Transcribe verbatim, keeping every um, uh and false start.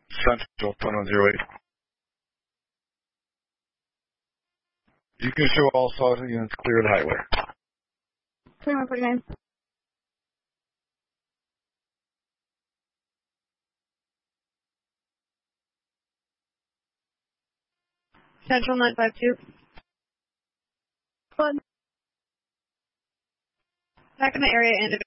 Central, one one zero eight. You can show all solid units clear the highway. twenty-one forty-nine. Central nine five two. One. Back in the area and